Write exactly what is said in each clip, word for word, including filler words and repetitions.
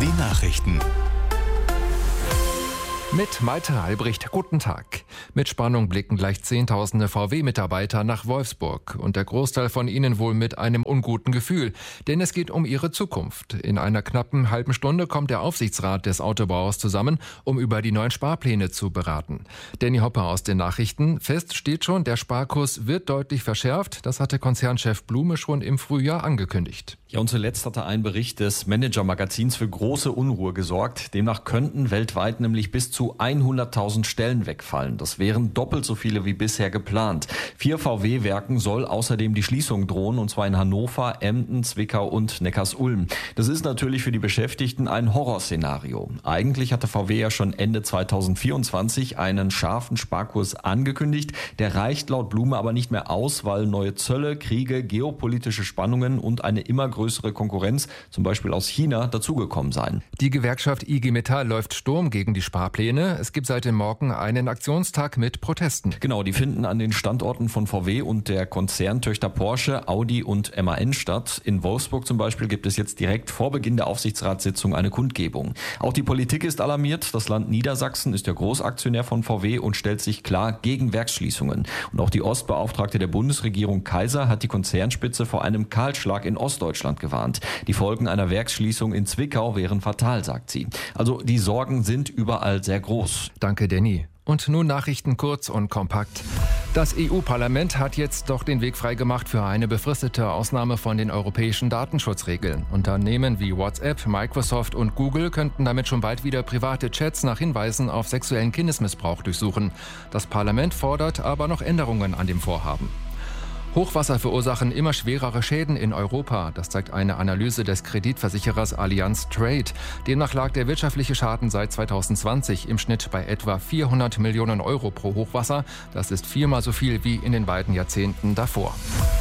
Die Nachrichten. Mit Malte Albrecht, guten Tag. Mit Spannung blicken gleich Zehntausende V W-Mitarbeiter nach Wolfsburg. Und der Großteil von ihnen wohl mit einem unguten Gefühl. Denn es geht um ihre Zukunft. In einer knappen halben Stunde kommt der Aufsichtsrat des Autobauers zusammen, um über die neuen Sparpläne zu beraten. Danny Hopper aus den Nachrichten. Fest steht schon, der Sparkurs wird deutlich verschärft. Das hatte Konzernchef Blume schon im Frühjahr angekündigt. Ja, und zuletzt hatte ein Bericht des Manager-Magazins für große Unruhe gesorgt. Demnach könnten weltweit nämlich bis zu hunderttausend Stellen wegfallen. Das wären doppelt so viele wie bisher geplant. Vier V W-Werken soll außerdem die Schließung drohen, und zwar in Hannover, Emden, Zwickau und Neckarsulm. Das ist natürlich für die Beschäftigten ein Horrorszenario. Eigentlich hatte V W ja schon Ende zweitausendvierundzwanzig einen scharfen Sparkurs angekündigt. Der reicht laut Blume aber nicht mehr aus, weil neue Zölle, Kriege, geopolitische Spannungen und eine immer größere Konkurrenz, zum Beispiel aus China, dazugekommen seien. Die Gewerkschaft I G Metall läuft Sturm gegen die Sparpläne. Es gibt seit dem Morgen einen Aktionstag mit Protesten. Genau, die finden an den Standorten von V W und der Konzerntöchter Porsche, Audi und M A N statt. In Wolfsburg zum Beispiel gibt es jetzt direkt vor Beginn der Aufsichtsratssitzung eine Kundgebung. Auch die Politik ist alarmiert. Das Land Niedersachsen ist der Großaktionär von V W und stellt sich klar gegen Werksschließungen. Und auch die Ostbeauftragte der Bundesregierung Kaiser hat die Konzernspitze vor einem Kahlschlag in Ostdeutschland gewarnt. Die Folgen einer Werksschließung in Zwickau wären fatal, sagt sie. Also die Sorgen sind überall sehr groß. Danke, Danny. Und nun Nachrichten kurz und kompakt. Das E U-Parlament hat jetzt doch den Weg freigemacht für eine befristete Ausnahme von den europäischen Datenschutzregeln. Unternehmen wie WhatsApp, Microsoft und Google könnten damit schon bald wieder private Chats nach Hinweisen auf sexuellen Kindesmissbrauch durchsuchen. Das Parlament fordert aber noch Änderungen an dem Vorhaben. Hochwasser verursachen immer schwerere Schäden in Europa. Das zeigt eine Analyse des Kreditversicherers Allianz Trade. Demnach lag der wirtschaftliche Schaden seit zweitausendzwanzig im Schnitt bei etwa vierhundert Millionen Euro pro Hochwasser. Das ist viermal so viel wie in den beiden Jahrzehnten davor.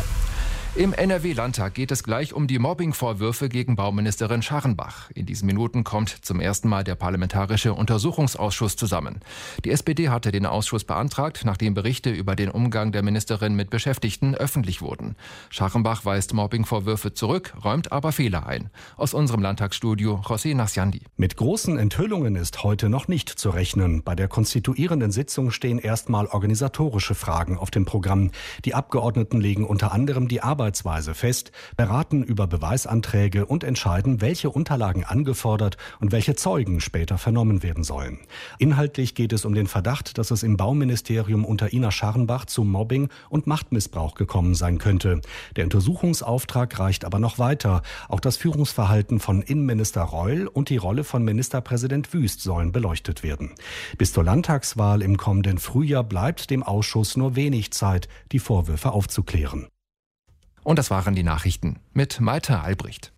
Im N R W-Landtag geht es gleich um die Mobbing-Vorwürfe gegen Bauministerin Scharrenbach. In diesen Minuten kommt zum ersten Mal der Parlamentarische Untersuchungsausschuss zusammen. Die S P D hatte den Ausschuss beantragt, nachdem Berichte über den Umgang der Ministerin mit Beschäftigten öffentlich wurden. Scharrenbach weist Mobbing-Vorwürfe zurück, räumt aber Fehler ein. Aus unserem Landtagsstudio José Nasciandi. Mit großen Enthüllungen ist heute noch nicht zu rechnen. Bei der konstituierenden Sitzung stehen erstmal organisatorische Fragen auf dem Programm. Die Abgeordneten legen unter anderem die Arbeit Arbeitsweise fest, beraten über Beweisanträge und entscheiden, welche Unterlagen angefordert und welche Zeugen später vernommen werden sollen. Inhaltlich geht es um den Verdacht, dass es im Bauministerium unter Ina Scharrenbach zu Mobbing und Machtmissbrauch gekommen sein könnte. Der Untersuchungsauftrag reicht aber noch weiter. Auch das Führungsverhalten von Innenminister Reul und die Rolle von Ministerpräsident Wüst sollen beleuchtet werden. Bis zur Landtagswahl im kommenden Frühjahr bleibt dem Ausschuss nur wenig Zeit, die Vorwürfe aufzuklären. Und das waren die Nachrichten mit Malte Albrecht.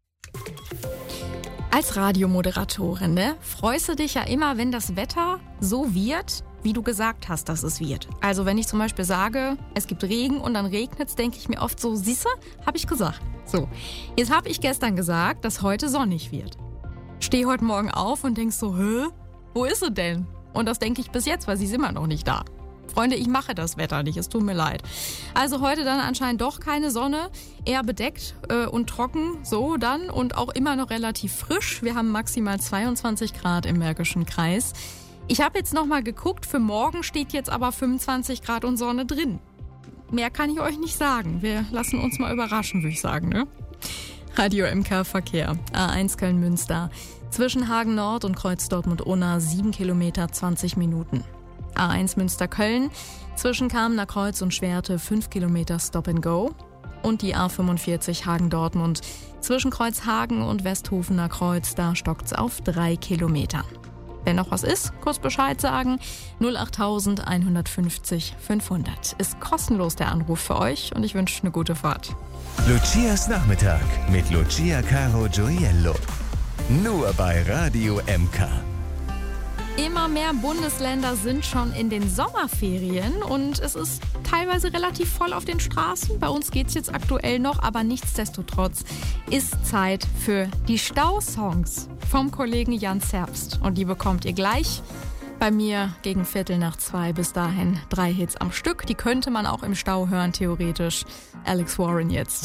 Als Radiomoderatorin, ne, freust du dich ja immer, wenn das Wetter so wird, wie du gesagt hast, dass es wird. Also wenn ich zum Beispiel sage, es gibt Regen und dann regnet es, denke ich mir oft so, siehste, habe ich gesagt. So, jetzt habe ich gestern gesagt, dass heute sonnig wird. Stehe heute Morgen auf und denk so, hä, wo ist sie denn? Und das denke ich bis jetzt, weil sie ist immer noch nicht da. Freunde, ich mache das Wetter nicht, es tut mir leid. Also heute dann anscheinend doch keine Sonne, eher bedeckt äh, und trocken, so dann und auch immer noch relativ frisch. Wir haben maximal zweiundzwanzig Grad im Märkischen Kreis. Ich habe jetzt nochmal geguckt, für morgen steht jetzt aber fünfundzwanzig Grad und Sonne drin. Mehr kann ich euch nicht sagen, wir lassen uns mal überraschen, würde ich sagen, ne? Radio M K Verkehr, A eins Köln-Münster, zwischen Hagen Nord und Kreuz Dortmund-Unna sieben Kilometer, zwanzig Minuten. A eins Münster-Köln, zwischen Kamener Kreuz und Schwerte fünf Kilometer Stop and Go. Und die A fünfundvierzig Hagen-Dortmund, zwischen Kreuzhagen und Westhofener Kreuz, da stockt's auf drei Kilometern. Wenn noch was ist, kurz Bescheid sagen. null acht eins fünfzig fünfhundert ist kostenlos der Anruf für euch und ich wünsche eine gute Fahrt. Lucias Nachmittag mit Lucia Caro Gioiello. Nur bei Radio M K. Immer mehr Bundesländer sind schon in den Sommerferien und es ist teilweise relativ voll auf den Straßen. Bei uns geht's jetzt aktuell noch, aber nichtsdestotrotz ist Zeit für die Stausongs vom Kollegen Jan Zerbst. Und die bekommt ihr gleich bei mir gegen Viertel nach zwei. Bis dahin drei Hits am Stück. Die könnte man auch im Stau hören, theoretisch. Alex Warren jetzt.